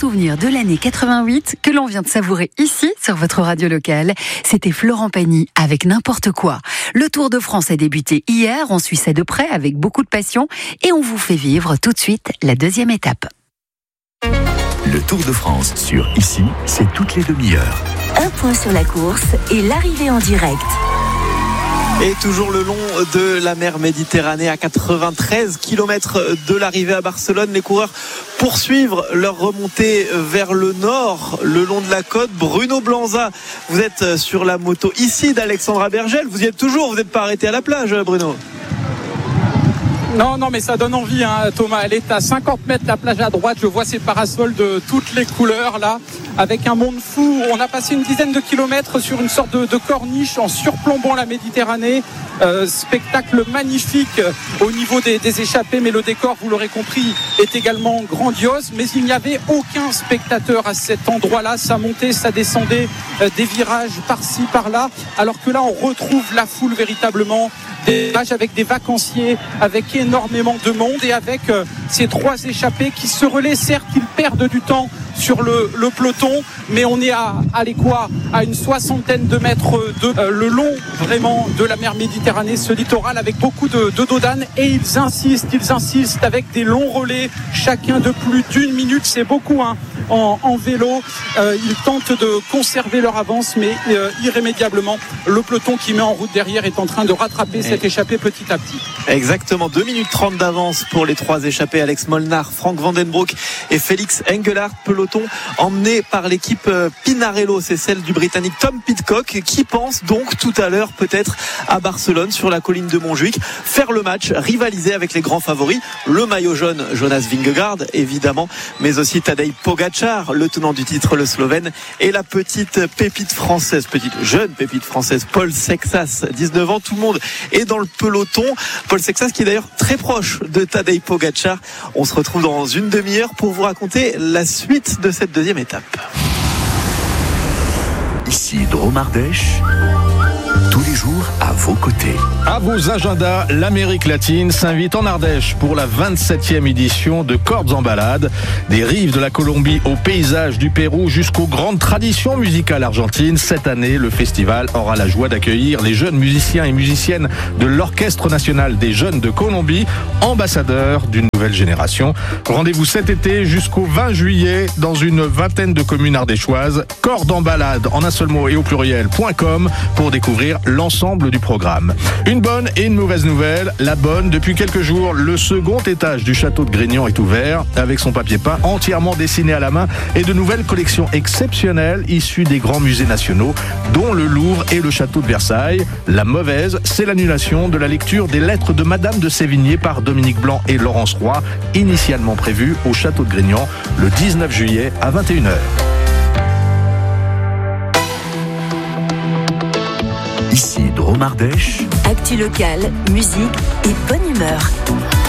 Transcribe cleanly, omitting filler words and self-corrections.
souvenir de l'année 88 que l'on vient de savourer ici sur votre radio locale. C'était Florent Pagny avec N'importe quoi. Le Tour de France a débuté hier, on suit ça de près avec beaucoup de passion et on vous fait vivre tout de suite la deuxième étape. Le Tour de France sur Ici, c'est toutes les demi-heures. Un point sur la course et l'arrivée en direct. Et toujours le long de la mer Méditerranée, à 93 km de l'arrivée à Barcelone, les coureurs poursuivent leur remontée vers le nord, le long de la côte. Bruno Blanza, vous êtes sur la moto ici d'Alexandra Bergel. Vous y êtes toujours, vous n'êtes pas arrêté à la plage, Bruno? Non, mais ça donne envie, Thomas. Elle est à 50 mètres, la plage à droite. Je vois ces parasols de toutes les couleurs, là, avec un monde fou. On a passé une dizaine de kilomètres sur une sorte de corniche en surplombant la Méditerranée. Spectacle magnifique au niveau des échappées, mais le décor, vous l'aurez compris, est également grandiose. Mais il n'y avait aucun spectateur à cet endroit-là. Ça montait, ça descendait, des virages par-ci, par-là. Alors que là, on retrouve la foule véritablement. Des images avec des vacanciers, avec énormément de monde et avec ces trois échappés qui se relaient. Certes, ils perdent du temps sur le peloton, mais on est à une soixantaine de mètres le long vraiment de la mer Méditerranée, ce littoral avec beaucoup de dos d'âne, et ils insistent avec des longs relais, chacun de plus d'une minute. C'est beaucoup en vélo. Ils tentent de conserver leur avance, mais irrémédiablement le peloton qui met en route derrière est en train de rattraper cette échappée petit à petit. Exactement, 2 minutes 30 d'avance pour les trois échappés, Alex Molnar, Frank Vandenbroek et Félix Engelhardt. Peloton emmené par l'équipe Pinarello, c'est celle du Britannique Tom Pidcock, qui pense donc tout à l'heure peut-être à Barcelone, sur la colline de Montjuïc, faire le match, rivaliser avec les grands favoris, le maillot jaune Jonas Vingegaard évidemment, mais aussi Tadej Pogačar, le tenant du titre, le Slovène, et la petite jeune pépite française, Paul Sexas, 19 ans. Tout le monde est dans le peloton. Paul Sexas qui est d'ailleurs très proche de Tadej Pogačar. On se retrouve dans une demi-heure pour vous raconter la suite de cette deuxième étape. Ici Drôme Ardèche, tous les jours à vos côtés. À vos agendas, l'Amérique latine s'invite en Ardèche pour la 27e édition de Cordes en balade. Des rives de la Colombie aux paysages du Pérou jusqu'aux grandes traditions musicales argentines. Cette année, le festival aura la joie d'accueillir les jeunes musiciens et musiciennes de l'Orchestre national des jeunes de Colombie, ambassadeurs d'une nouvelle génération. Rendez-vous cet été jusqu'au 20 juillet dans une vingtaine de communes ardéchoises. Cordes en balade en un seul mot et au pluriel.com pour découvrir l'ensemble du programme. Une bonne et une mauvaise nouvelle. La bonne, depuis quelques jours, le second étage du château de Grignan est ouvert avec son papier peint entièrement dessiné à la main et de nouvelles collections exceptionnelles issues des grands musées nationaux, dont le Louvre et le château de Versailles. La mauvaise, c'est l'annulation de la lecture des lettres de Madame de Sévigné par Dominique Blanc et Laurence Roy, initialement prévue au château de Grignan le 19 juillet à 21h. Ici Drôme Ardèche. Actu locale, musique et bonne humeur.